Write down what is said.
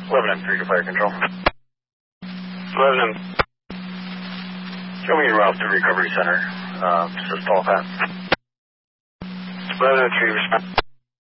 11M3 to fire control. 11M. Show me your route to recovery center. Just all that. 11M3 respond.